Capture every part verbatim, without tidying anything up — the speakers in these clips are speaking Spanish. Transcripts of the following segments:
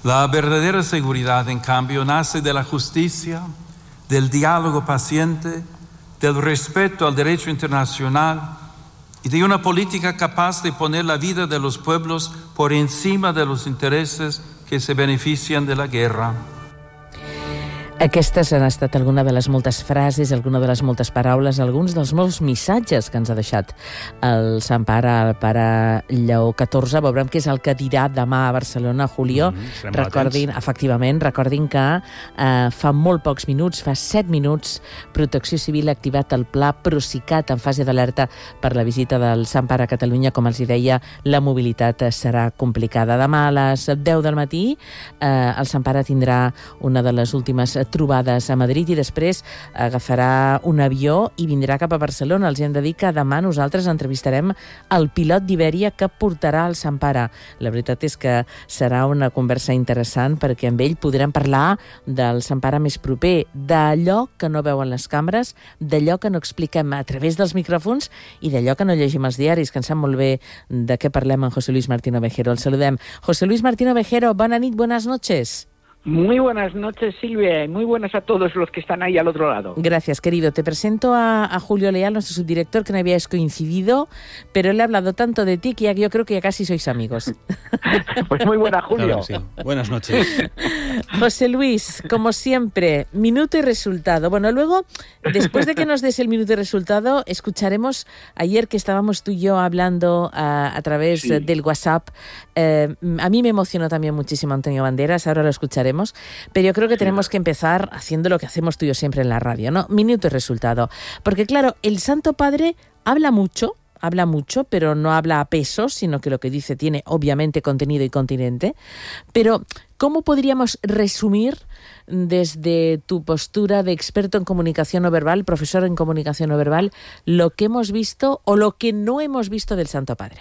La verdadera seguridad, en cambio, nace de la justicia, del diálogo paciente, del respeto al derecho internacional y de una política capaz de poner la vida de los pueblos por encima de los intereses que se benefician de la guerra. Aquestes han estat alguna de les moltes frases, alguna de les moltes paraules, alguns dels molts missatges que ens ha deixat el Sant Pare, el pare Lleó catorze. Veurem què és el que dirà demà a Barcelona, Julio. Mm, recordin, efectivament, recordin que eh, fa molt pocs minuts, fa set minuts, Protecció Civil ha activat el pla Procicat en fase d'alerta per la visita del Sant Pare a Catalunya. Com els deia, la mobilitat serà complicada. Demà a les deu del matí eh, el Sant Pare tindrà una de les últimes trobades a Madrid i després agafarà un avió i vindrà cap a Barcelona. Els hem de dir que demà nosaltres entrevistarem el pilot d'Ibèria que portarà el Sant Pare. La veritat és que serà una conversa interessant perquè amb ell podrem parlar del Sant Pare més proper, d'allò que no veuen les càmeres, d'allò que no expliquem a través dels micròfons i d'allò que no llegim als diaris, que en sap molt bé de què parlem amb José Luis Martín Ovejero. El saludem. José Luis Martín Ovejero, bona nit, buenas noches. Muy buenas noches, Silvia, y muy buenas a todos los que están ahí al otro lado. Gracias, querido. Te presento a, a Julio Leal, nuestro subdirector, que no habíais coincidido, pero él ha hablado tanto de ti que ya, yo creo que ya casi sois amigos. Pues muy buena, Julio. Claro, sí. Buenas noches. José Luis, como siempre, minuto y resultado. Bueno, luego, después de que nos des el minuto y resultado, escucharemos, ayer que estábamos tú y yo hablando a, a través sí. del WhatsApp, eh, a mí me emocionó también muchísimo Antonio Banderas, ahora lo escucharemos. Pero yo creo que tenemos que empezar haciendo lo que hacemos tú y yo siempre en la radio, ¿no? Minuto y resultado. Porque claro, el Santo Padre habla mucho, habla mucho, pero no habla a pesos, sino que lo que dice tiene obviamente contenido y continente. Pero, ¿cómo podríamos resumir desde tu postura de experto en comunicación no verbal, profesor en comunicación no verbal, lo que hemos visto o lo que no hemos visto del Santo Padre?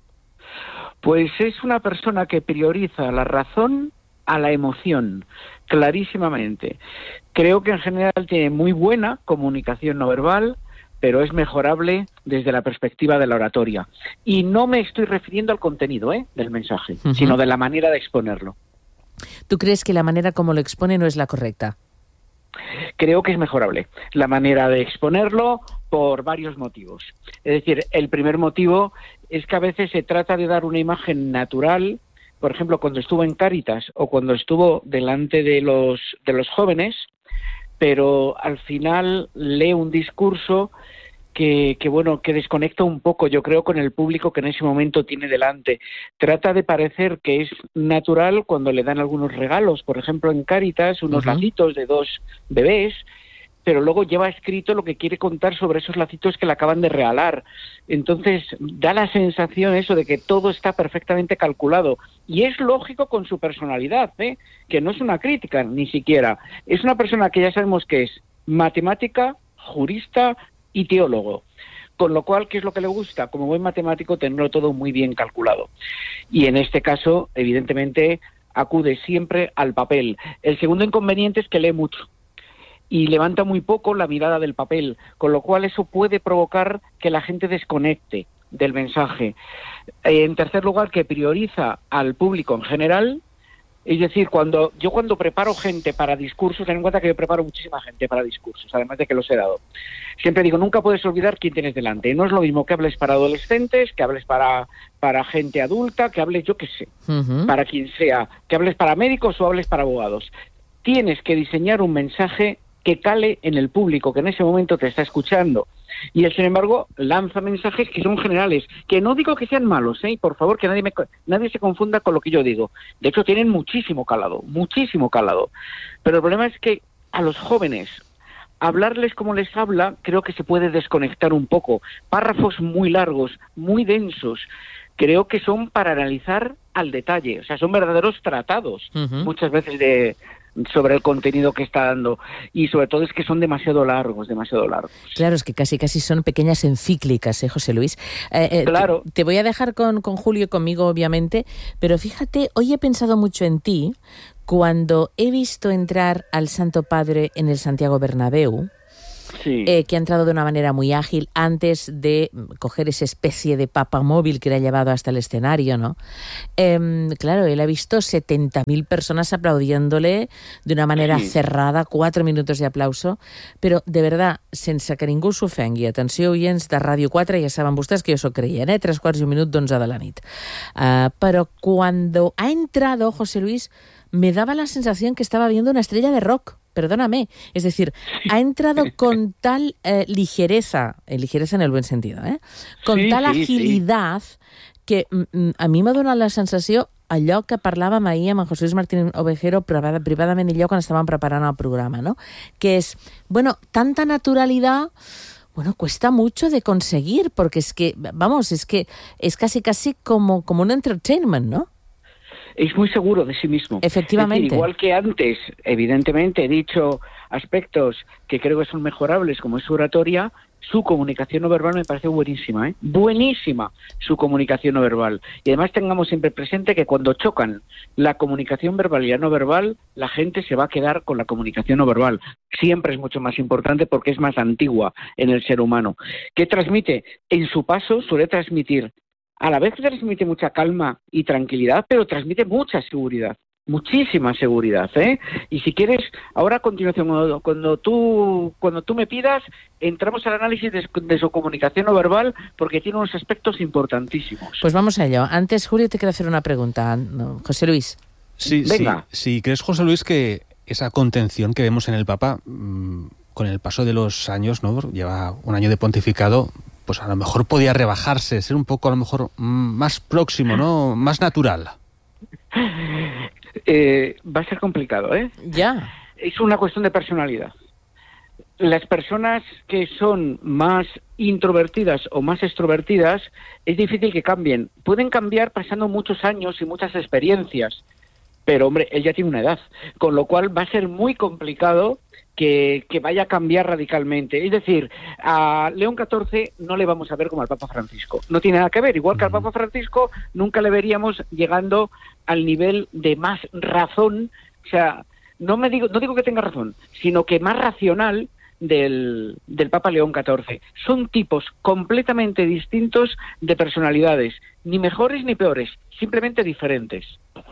Pues es una persona que prioriza la razón a la emoción, clarísimamente. Creo que en general tiene muy buena comunicación no verbal, pero es mejorable desde la perspectiva de la oratoria. Y no me estoy refiriendo al contenido ¿eh? del mensaje, uh-huh. sino de la manera de exponerlo. ¿Tú crees que la manera como lo expone no es la correcta? Creo que es mejorable la manera de exponerlo por varios motivos. Es decir, el primer motivo es que a veces se trata de dar una imagen natural. Por ejemplo, cuando estuvo en Cáritas o cuando estuvo delante de los de los jóvenes, pero al final lee un discurso que, que bueno, que desconecta un poco, yo creo, con el público que en ese momento tiene delante. Trata de parecer que es natural cuando le dan algunos regalos, por ejemplo, en Cáritas, unos uh-huh. lacitos de dos bebés, pero luego lleva escrito lo que quiere contar sobre esos lacitos que le acaban de regalar. Entonces, da la sensación eso de que todo está perfectamente calculado. Y es lógico con su personalidad, ¿eh? Que no es una crítica, ni siquiera. Es una persona que ya sabemos que es matemática, jurista y teólogo. Con lo cual, ¿qué es lo que le gusta? Como buen matemático, tenerlo todo muy bien calculado. Y en este caso, evidentemente, acude siempre al papel. El segundo inconveniente es que lee mucho y levanta muy poco la mirada del papel, con lo cual eso puede provocar que la gente desconecte del mensaje. En tercer lugar, que prioriza al público en general, es decir, cuando yo cuando preparo gente para discursos, ten en cuenta que yo preparo muchísima gente para discursos, además de que los he dado. Siempre digo, nunca puedes olvidar quién tienes delante. No es lo mismo que hables para adolescentes, que hables para, para gente adulta, que hables, yo qué sé, uh-huh. para quien sea, que hables para médicos o hables para abogados. Tienes que diseñar un mensaje que cale en el público que en ese momento te está escuchando. Y él, sin embargo, lanza mensajes que son generales, que no digo que sean malos, ¿eh? Por favor, que nadie, me, nadie se confunda con lo que yo digo. De hecho, tienen muchísimo calado, muchísimo calado. Pero el problema es que a los jóvenes, hablarles como les habla, creo que se puede desconectar un poco. Párrafos muy largos, muy densos, creo que son para analizar al detalle. O sea, son verdaderos tratados, uh-huh. muchas veces de... sobre el contenido que está dando, y sobre todo es que son demasiado largos, demasiado largos. Claro, es que casi casi son pequeñas encíclicas, ¿eh, José Luis? Eh, eh, claro. Te, te voy a dejar con, con Julio y conmigo, obviamente, pero fíjate, hoy he pensado mucho en ti cuando he visto entrar al Santo Padre en el Santiago Bernabéu. sí. eh, que ha entrado de una manera muy ágil antes de coger esa especie de papamóvil que le ha llevado hasta el escenario, ¿no? Eh, claro, él ha visto setenta mil personas aplaudiéndole de una manera sí. cerrada, cuatro minutos de aplauso, però, de verdad, sense que ningú s'ofengui, atenció, oients de Ràdio quatre, ja saben vostès que jo sóc creient, eh? Tres quarts i un minut d'onze de la nit. Uh, però cuando ha entrado José Luis, me daba la sensación que estaba viendo una estrella de rock. Perdóname. Es decir, ha entrado con tal eh, ligereza, eh, ligereza en el buen sentido, ¿eh? Con sí, tal sí, agilitat sí. que mm, a mi m'ha donat la sensació allò que parlàvem ahir amb en José Luis Martín Ovejero privadament i jo quan estàvem preparant el programa, ¿no? Que és, bueno, tanta naturalidad... Bueno, cuesta mucho de conseguir, porque es que, vamos, es que es casi casi como, como un entertainment, ¿no? Es muy seguro de sí mismo. Efectivamente. Es decir, igual que antes, evidentemente, he dicho aspectos que creo que son mejorables, como es su oratoria, su comunicación no verbal me parece buenísima, ¿eh? Buenísima su comunicación no verbal. Y además tengamos siempre presente que cuando chocan la comunicación verbal y la no verbal, la gente se va a quedar con la comunicación no verbal. Siempre es mucho más importante porque es más antigua en el ser humano. ¿Qué transmite? En su paso suele transmitir, a la vez que transmite mucha calma y tranquilidad, pero transmite mucha seguridad. Muchísima seguridad, ¿eh? Y si quieres, ahora a continuación, cuando, cuando tú cuando tú me pidas, entramos al análisis de, de su comunicación no verbal, porque tiene unos aspectos importantísimos. Pues vamos a ello. Antes, Julio, te quiero hacer una pregunta. No, José Luis. Sí, Venga. sí, sí. ¿Crees, José Luis, que esa contención que vemos en el Papa, mmm, con el paso de los años, ¿no? Lleva un año de pontificado, pues a lo mejor podía rebajarse, ser un poco, a lo mejor, más próximo, ¿no? Más natural. Eh, va a ser complicado, ¿eh? Ya. Es una cuestión de personalidad. Las personas que son más introvertidas o más extrovertidas, es difícil que cambien. Pueden cambiar pasando muchos años y muchas experiencias, pero, hombre, él ya tiene una edad, con lo cual va a ser muy complicado que, que vaya a cambiar radicalmente. Es decir, a León catorce no le vamos a ver como al Papa Francisco. No tiene nada que ver. Igual que al Papa Francisco, nunca le veríamos llegando al nivel de más razón, o sea, no me digo, no digo que tenga razón, sino que más racional del, del Papa León catorce. Son tipos completamente distintos de personalidades, ni mejores ni peores, simplemente diferentes.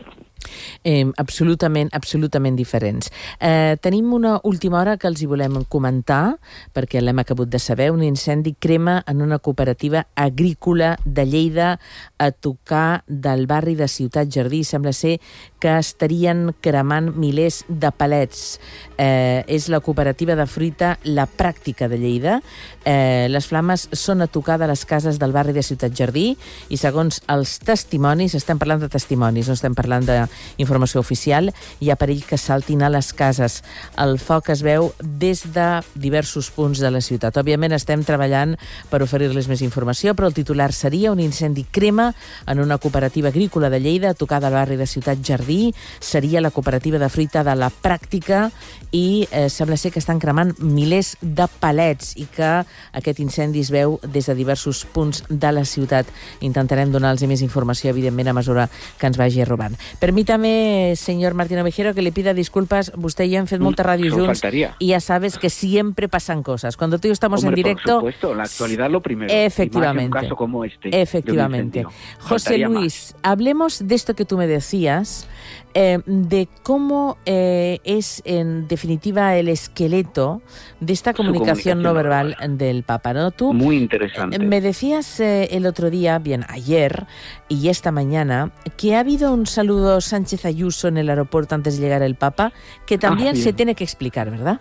Eh, absolutament, absolutament diferents. Eh, tenim una última hora que els hi volem comentar, perquè l'hem acabut de saber. Un incendi crema en una cooperativa agrícola de Lleida a tocar del barri de Ciutat Jardí. Sembla ser que estarien cremant milers de palets. Eh, és la cooperativa de fruita La Pràctica de Lleida. Eh, les flames són a tocar de les cases del barri de Ciutat Jardí i segons els testimonis, estem parlant de testimonis, no estem parlant d'informació oficial, hi ha perill que saltin a les cases. El foc es veu des de diversos punts de la ciutat. Òbviament estem treballant per oferir-les més informació, però el titular seria un incendi crema en una cooperativa agrícola de Lleida, a tocar del barri de Ciutat Jardí. Seria la cooperativa de fruita de La Pràctica i eh, sembla ser que estan cremant milers de palets i que aquest incendi es veu des de diversos punts de la ciutat. Intentarem donar-los més informació, evidentment, a mesura que ens vagi robant. Permítame, señor Martín Ovejero, que le pida disculpas. Usted y yo hem fet molta ràdio junts y ya sabes que siempre pasan cosas. Cuando tú y yo estamos Hombre, en directo... por supuesto, la actualidad lo primero. Efectivamente. Y más en un caso como este. Efectivamente. José Luis, más. Hablemos de esto que tú me decías, eh, de cómo eh, es en definitiva el esqueleto de esta comunicación, comunicación no verbal, verbal del Papa, ¿no? Tú muy interesante. Me decías eh, el otro día, bien, ayer y esta mañana, que ha habido un saludo Sánchez Ayuso en el aeropuerto antes de llegar el Papa, que también ah, se tiene que explicar, ¿verdad?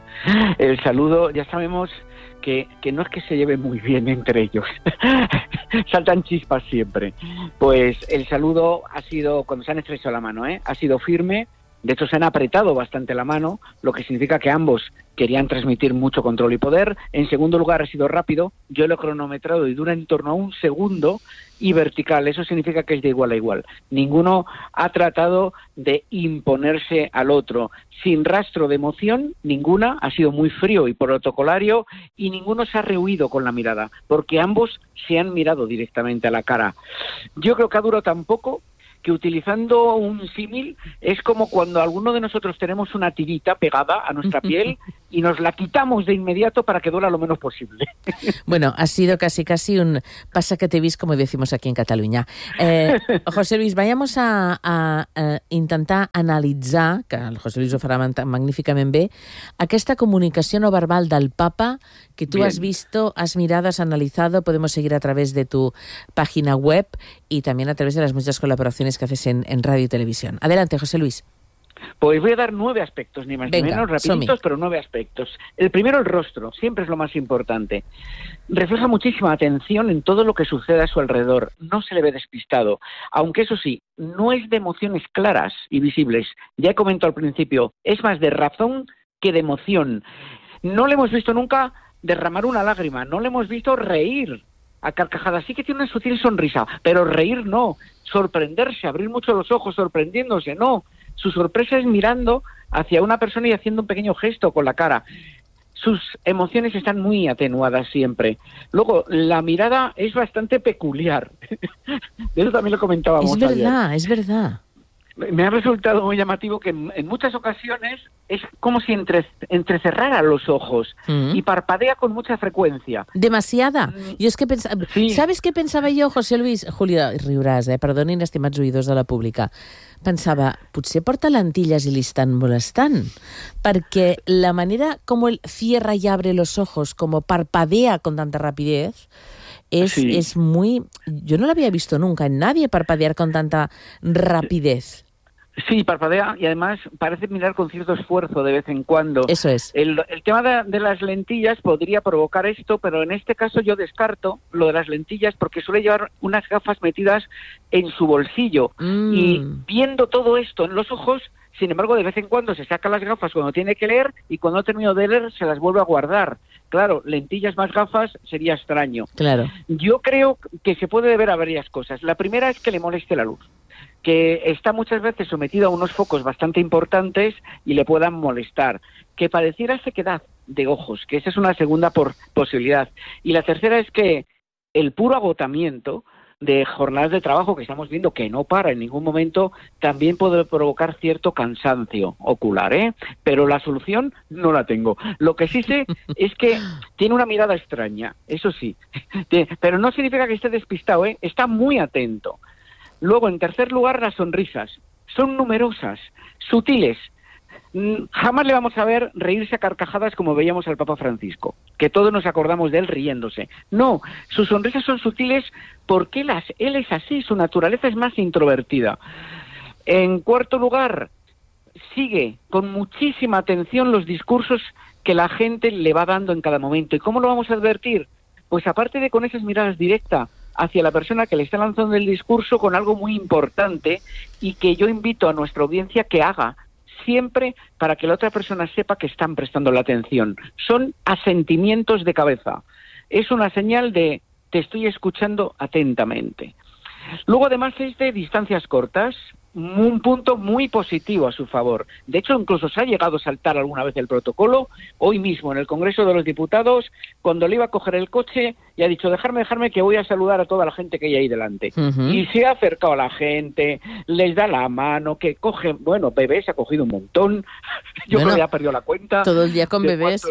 El saludo, ya sabemos que, que no es que se lleve muy bien entre ellos, saltan chispas siempre. Pues el saludo ha sido, cuando se han estrechado la mano, ¿eh? ha sido firme. De hecho, se han apretado bastante la mano, lo que significa que ambos querían transmitir mucho control y poder. En segundo lugar, ha sido rápido. Yo lo he cronometrado y dura en torno a un segundo y vertical. Eso significa que es de igual a igual. Ninguno ha tratado de imponerse al otro. Sin rastro de emoción, ninguna. Ha sido muy frío y protocolario y ninguno se ha rehuido con la mirada, porque ambos se han mirado directamente a la cara. Yo creo que ha durado tan poco que, utilizando un símil, es como cuando alguno de nosotros tenemos una tirita pegada a nuestra piel y nos la quitamos de inmediato para que duela lo menos posible. Bueno, ha sido casi casi un pasa que te vis, como decimos aquí en Cataluña. Eh, José Luis, vayamos a, a, a intentar analitzar, que el José Luis ho farà magníficament bé, aquesta comunicació no verbal del Papa que tú Bien. has visto, has mirado, has analizado, podemos seguir a través de tu página web y también a través de las muchas colaboraciones que haces en, en radio y televisión. Adelante, José Luis. Pues voy a dar nueve aspectos, ni más Venga, ni menos, rapiditos, pero nueve aspectos. El primero, el rostro, siempre es lo más importante. Refleja muchísima atención en todo lo que sucede a su alrededor, no se le ve despistado, aunque eso sí, no es de emociones claras y visibles. Ya he comentado al principio, es más de razón que de emoción. No le hemos visto nunca derramar una lágrima, no le hemos visto reír a carcajadas. Sí que tiene una sutil sonrisa, pero reír no, sorprenderse, abrir mucho los ojos sorprendiéndose, no. Su sorpresa es mirando hacia una persona y haciendo un pequeño gesto con la cara. Sus emociones están muy atenuadas siempre. Luego, la mirada es bastante peculiar. De eso también lo comentábamos ayer. Es verdad, ayer. es verdad. Me ha resultado muy llamativo que en, en muchas ocasiones es como si entre, entrecerrara los ojos mm. y parpadea con mucha frecuencia. Demasiada. Mm. Yo es que pensaba... Sí. ¿Sabes qué pensaba yo, José Luis? Julia, riuràs, eh? Perdonin, estimats oïdors de la pública. Pensava, potser porta lentillas y li estan molestant, perquè la manera como él cierra y abre los ojos, como parpadea con tanta rapidez, es, sí. es muy... Yo no lo había visto nunca en nadie parpadear con tanta rapidez. Sí, parpadea y además parece mirar con cierto esfuerzo de vez en cuando. Eso es. El, el tema de, de las lentillas podría provocar esto, pero en este caso yo descarto lo de las lentillas porque suele llevar unas gafas metidas en su bolsillo. Mm. Y viendo todo esto en los ojos, sin embargo, de vez en cuando se saca las gafas cuando tiene que leer y cuando ha terminado de leer se las vuelve a guardar. Claro, lentillas más gafas sería extraño. Claro. Yo creo que se puede deber a varias cosas. La primera es que le moleste la luz, que está muchas veces sometido a unos focos bastante importantes y le puedan molestar, que padeciera sequedad de ojos, que esa es una segunda por posibilidad. Y la tercera es que el puro agotamiento de jornadas de trabajo que estamos viendo que no para en ningún momento, también puede provocar cierto cansancio ocular, ¿eh? Pero la solución no la tengo. Lo que sí sé es que tiene una mirada extraña, eso sí, pero no significa que esté despistado, ¿eh? Está muy atento. Luego, en tercer lugar, las sonrisas. Son numerosas, sutiles. Jamás le vamos a ver reírse a carcajadas como veíamos al Papa Francisco, que todos nos acordamos de él riéndose. No, sus sonrisas son sutiles porque las, él es así, su naturaleza es más introvertida. En cuarto lugar, sigue con muchísima atención los discursos que la gente le va dando en cada momento. ¿Y cómo lo vamos a advertir? Pues aparte de con esas miradas directas hacia la persona que le está lanzando el discurso, con algo muy importante y que yo invito a nuestra audiencia que haga siempre para que la otra persona sepa que están prestando la atención. Son asentimientos de cabeza. Es una señal de te estoy escuchando atentamente. Luego, además, es de distancias cortas, un punto muy positivo a su favor. De hecho, incluso se ha llegado a saltar alguna vez el protocolo. Hoy mismo, en el Congreso de los Diputados, cuando le iba a coger el coche, y ha dicho, dejarme, dejarme, que voy a saludar a toda la gente que hay ahí delante. Uh-huh. Y se ha acercado a la gente, les da la mano, que coge, bueno, bebés ha cogido un montón. Yo bueno, creo que ya perdió la cuenta. Todo el día con bebés.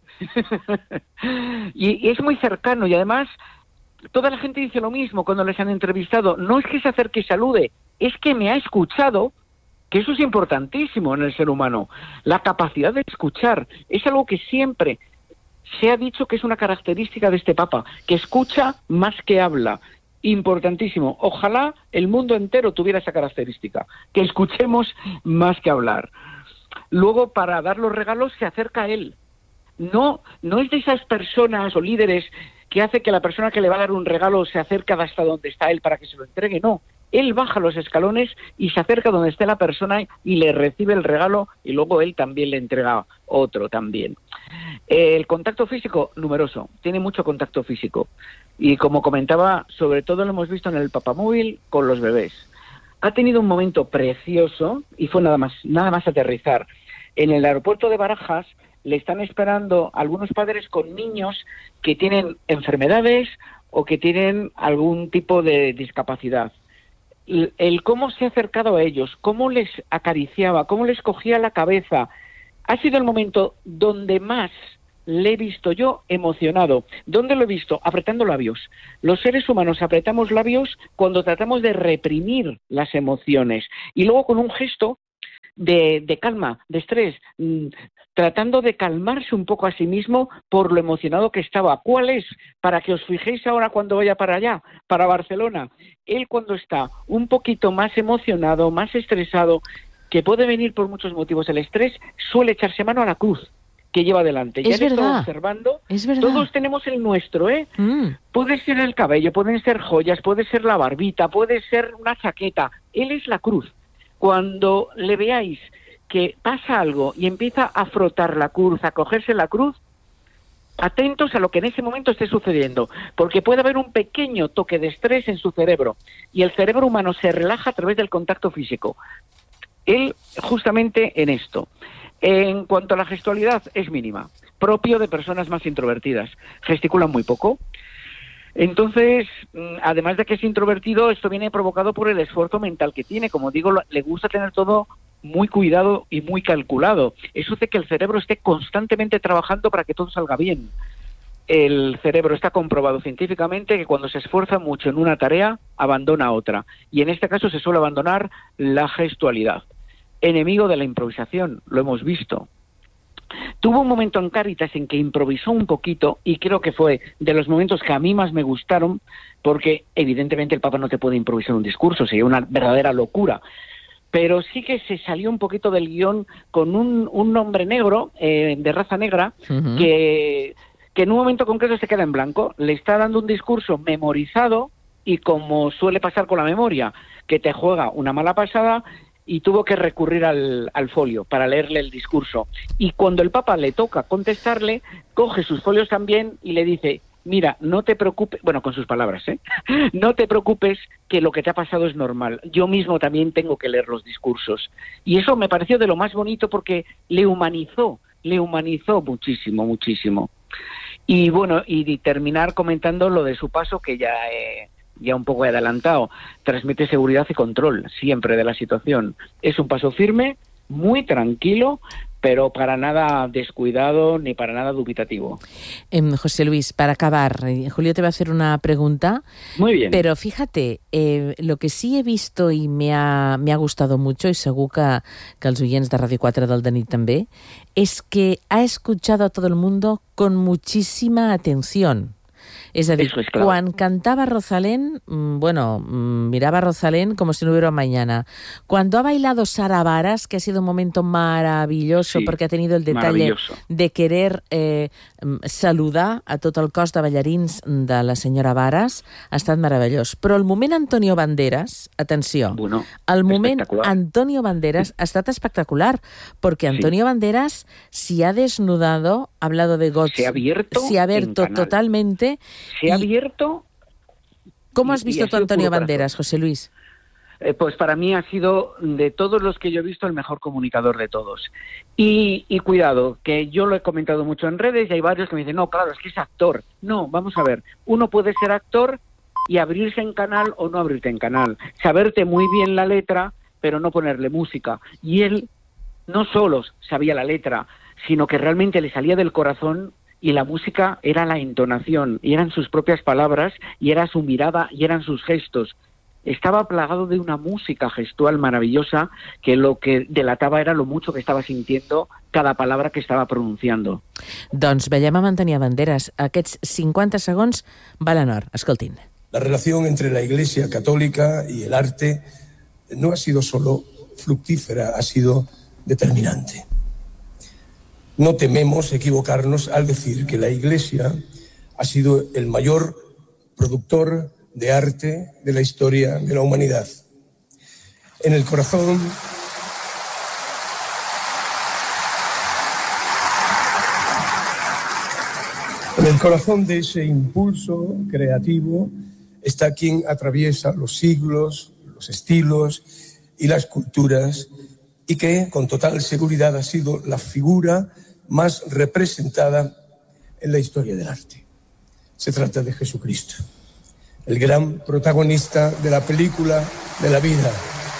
y, y es muy cercano, y además toda la gente dice lo mismo cuando les han entrevistado. No es que se acerque y salude, es que me ha escuchado, que eso es importantísimo en el ser humano. La capacidad de escuchar es algo que siempre se ha dicho que es una característica de este Papa, que escucha más que habla. Importantísimo. Ojalá el mundo entero tuviera esa característica, que escuchemos más que hablar. Luego, para dar los regalos, se acerca a él. No, no es de esas personas o líderes que hace que la persona que le va a dar un regalo se acerque hasta donde está él para que se lo entregue. No, él baja los escalones y se acerca donde esté la persona y le recibe el regalo, y luego él también le entrega otro también. El contacto físico, numeroso, tiene mucho contacto físico. Y como comentaba, sobre todo lo hemos visto en el papamóvil con los bebés. Ha tenido un momento precioso, y fue nada más, nada más aterrizar. En el aeropuerto de Barajas le están esperando algunos padres con niños que tienen enfermedades o que tienen algún tipo de discapacidad. El, el cómo se ha acercado a ellos, cómo les acariciaba, cómo les cogía la cabeza, ha sido el momento donde más le he visto yo emocionado. ¿Dónde lo he visto? Apretando labios. Los seres humanos apretamos labios cuando tratamos de reprimir las emociones. Y luego con un gesto de, de calma, de estrés, mmm, tratando de calmarse un poco a sí mismo por lo emocionado que estaba. ¿Cuál es? Para que os fijéis ahora cuando vaya para allá, para Barcelona. Él cuando está un poquito más emocionado, más estresado, que puede venir por muchos motivos el estrés, suele echarse mano a la cruz que lleva delante. Ya es verdad, observando, es verdad. Todos tenemos el nuestro, ¿eh? Mm. Puede ser el cabello, pueden ser joyas, puede ser la barbita, puede ser una chaqueta. Él es la cruz. Cuando le veáis que pasa algo y empieza a frotar la cruz, a cogerse la cruz, atentos a lo que en ese momento esté sucediendo, porque puede haber un pequeño toque de estrés en su cerebro, y el cerebro humano se relaja a través del contacto físico. Él, justamente en esto. En cuanto a la gestualidad, es mínima, propio de personas más introvertidas. Gesticulan muy poco. Entonces, además de que es introvertido, esto viene provocado por el esfuerzo mental que tiene. Como digo, le gusta tener todo muy cuidado y muy calculado. Eso hace que el cerebro esté constantemente trabajando para que todo salga bien. El cerebro está comprobado científicamente que cuando se esfuerza mucho en una tarea, abandona otra. Y en este caso se suele abandonar la gestualidad. Enemigo de la improvisación, lo hemos visto. Tuvo un momento en Cáritas en que improvisó un poquito, y creo que fue de los momentos que a mí más me gustaron, porque evidentemente el Papa no te puede improvisar un discurso, sería una verdadera locura. Pero sí que se salió un poquito del guión con un, un hombre negro, eh, de raza negra, uh-huh. que, que en un momento concreto se queda en blanco, le está dando un discurso memorizado, y como suele pasar con la memoria, que te juega una mala pasada, y tuvo que recurrir al, al folio para leerle el discurso. Y cuando el Papa le toca contestarle, coge sus folios también y le dice: mira, no te preocupes, bueno, con sus palabras, ¿eh? No te preocupes, que lo que te ha pasado es normal. Yo mismo también tengo que leer los discursos. Y eso me pareció de lo más bonito porque le humanizó, le humanizó muchísimo, muchísimo. Y bueno, y terminar comentando lo de su paso, que ya he... ya un poco adelantado, transmite seguridad y control siempre de la situación. Es un paso firme, muy tranquilo, pero para nada descuidado ni para nada dubitativo. Eh, José Luis, para acabar, Julio te va a hacer una pregunta. Muy bien. Pero fíjate, eh, lo que sí he visto y me ha, me ha gustado mucho, y segur que, que els oients de Radio quatre del de nit també, es que ha escuchado a todo el mundo con muchísima atención. Es decir, es claro. Cuando cantaba Rosalén, bueno, miraba a Rosalén como si no hubiera mañana. Cuando ha bailado Sara Varas, que ha sido un momento maravilloso, sí, porque ha tenido el detalle de querer eh, saludar a tot el cos de ballarins de la senyora Varas, ha estat meravellós. Però el moment Antonio Banderas, atenció, bueno, el moment Antonio Banderas ha estat espectacular, porque Antonio sí. Banderas se ha desnudado, ha hablado de gots, se ha abierto, se ha abierto totalmente. Se ha abierto. ¿Cómo has visto tú a Antonio Banderas, José Luis? Eh, pues para mí ha sido, de todos los que yo he visto, el mejor comunicador de todos. Y, y cuidado, que yo lo he comentado mucho en redes y hay varios que me dicen, no, claro, es que es actor. No, vamos a ver, uno puede ser actor y abrirse en canal o no abrirte en canal. Saberte muy bien la letra, pero no ponerle música. Y él no solo sabía la letra, sino que realmente le salía del corazón. Y la música era la entonación, y eran sus propias palabras, y era su mirada, y eran sus gestos. Estaba plagado de una música gestual maravillosa que lo que delatava era lo mucho que estava sintiendo cada palabra que estava pronunciando. Doncs veiem a Antonio Banderas. Aquests cincuenta segons val en or. Escoltin. La relación entre la Iglesia católica y el arte no ha sido solo fructífera, ha sido determinante. No tememos equivocarnos al decir que la Iglesia ha sido el mayor productor de arte de la historia de la humanidad. En el corazón en el corazón de ese impulso creativo está quien atraviesa los siglos, los estilos y las culturas, y que con total seguridad ha sido la figura más representada en la historia del arte. Se trata de Jesucristo, el gran protagonista de la película de la vida.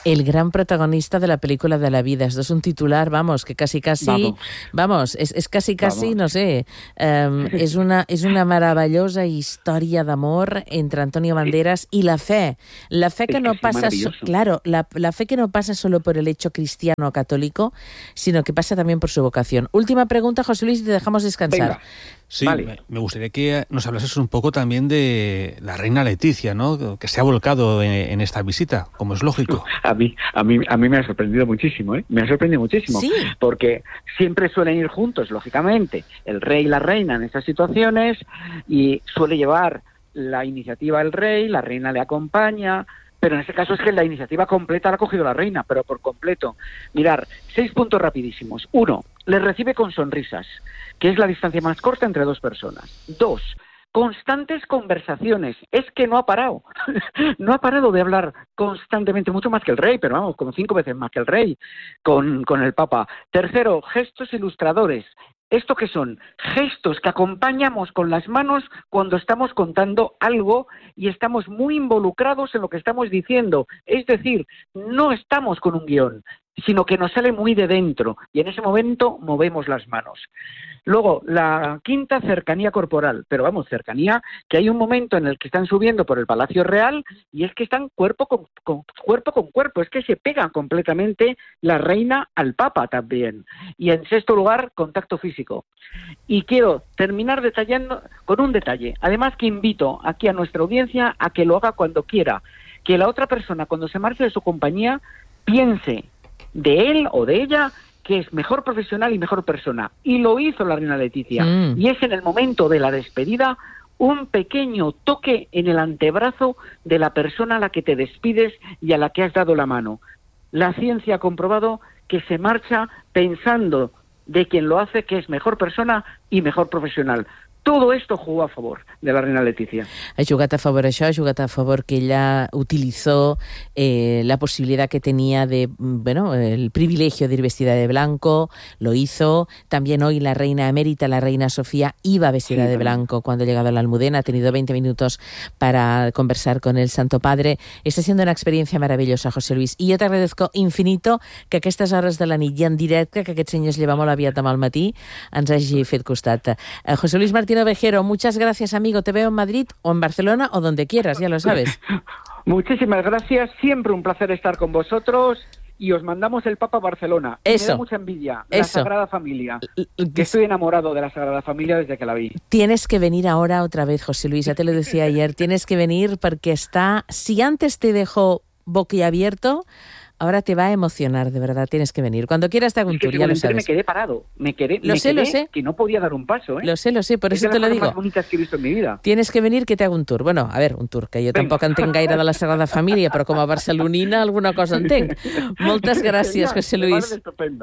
El gran protagonista de la película de la vida. Esto es un titular, vamos, que casi, casi, vamos, vamos es, es casi, casi, vamos. no sé, um, és, una, és una meravellosa història d'amor entre Antonio Banderas y la fe. La fe que, que no pasa, so, claro, la, la fe que no pasa solo por el hecho cristiano o católico, sino que pasa también por su vocación. Última pregunta, José Luis, y te dejamos descansar. Venga. Sí, vale. Me gustaría que nos hablases un poco también de la reina Leticia, ¿no? Que se ha volcado en, en esta visita, como es lógico. A mí, a mí, a mí me ha sorprendido muchísimo, ¿eh? Me ha sorprendido muchísimo, ¿Sí? Porque siempre suelen ir juntos, lógicamente, el rey y la reina en estas situaciones, y suele llevar la iniciativa el rey, la reina le acompaña. Pero en este caso es que la iniciativa completa la ha cogido la reina, pero por completo. Mirar, seis puntos rapidísimos. Uno, les recibe con sonrisas, que es la distancia más corta entre dos personas. Dos, constantes conversaciones. Es que no ha parado. No ha parado de hablar constantemente, mucho más que el rey, pero vamos, como cinco veces más que el rey, con, con el Papa. Tercero, gestos ilustradores. ¿Esto qué son? Gestos que acompañamos con las manos cuando estamos contando algo y estamos muy involucrados en lo que estamos diciendo. Es decir, no estamos con un guión, sino que nos sale muy de dentro y en ese momento movemos las manos. Luego, la quinta, cercanía corporal, pero vamos, cercanía, que hay un momento en el que están subiendo por el Palacio Real y es que están cuerpo con, con, cuerpo con cuerpo, es que se pega completamente la reina al Papa también. Y en sexto lugar, contacto físico. Y quiero terminar detallando con un detalle, además que invito aquí a nuestra audiencia a que lo haga cuando quiera, que la otra persona cuando se marche de su compañía piense de él o de ella que es mejor profesional y mejor persona. Y lo hizo la reina Leticia. Mm. Y es en el momento de la despedida un pequeño toque en el antebrazo de la persona a la que te despides y a la que has dado la mano. La ciencia ha comprobado que se marcha pensando de quien lo hace que es mejor persona y mejor profesional. Todo esto jugó a favor de la reina Leticia. Ha jugat a favor això, ha jugat a favor que ella utilizó eh, la posibilidad que tenía de, bueno, el privilegio de ir vestida de blanco, lo hizo. También hoy la reina emérita, la reina Sofía, iba vestida sí, de blanco cuando ha llegado a la Almudena, ha tenido veinte minutos para conversar con el Santo Padre. Está siendo una experiencia maravillosa, José Luis, i jo t'agradezco infinito que a aquestes hores de la nit i en directe, que aquest senyor es lleva molt aviat al matí, ens hagi fet costat. Eh, José Luis Martín Ovejero, muchas gracias, amigo. Te veo en Madrid o en Barcelona o donde quieras, ya lo sabes. Muchísimas gracias. Siempre un placer estar con vosotros y os mandamos el Papa a Barcelona. Eso. Me da mucha envidia. La Eso. Sagrada Familia. Que estoy enamorado de la Sagrada Familia desde que la vi. Tienes que venir ahora otra vez, José Luis. Ya te lo decía ayer. Tienes que venir porque está... Si antes te dejó boquiabierto, ahora te va a emocionar, de verdad, tienes que venir. Cuando quieras te hago un es que tour, ya lo sabes. Me quedé parado, me quedé, lo me sé, quedé lo sé. que no podía dar un paso, ¿eh? Lo sé, lo sé, por es eso te lo digo. Es de las cosas más bonitas que he visto en mi vida. Tienes que venir que te hago un tour. Bueno, a ver, un tour, que jo Venga. Tampoc entenc gaire de la Sagrada Família, però com a barcelonina alguna cosa entenc. Moltes gràcies, José Luis.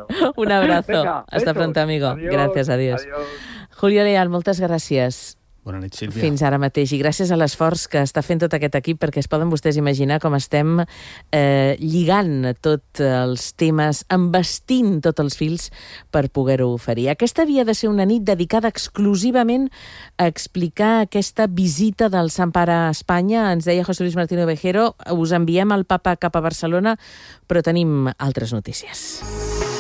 Un abrazo. Venga, hasta pronto, amigo. Adiós, Gracias, adiós. adiós. Julio Leal, moltes gràcies. Bona nit, Sílvia. Fins ara mateix. I gràcies a l'esforç que està fent tot aquest equip, perquè es poden vostès imaginar com estem eh, lligant tots els temes, embestint tots els fils per poder-ho oferir. Aquesta havia de ser una nit dedicada exclusivament a explicar aquesta visita del Sant Pare a Espanya. Ens deia José Luis Martín Ovejero, us enviem el Papa cap a Barcelona, però tenim altres notícies.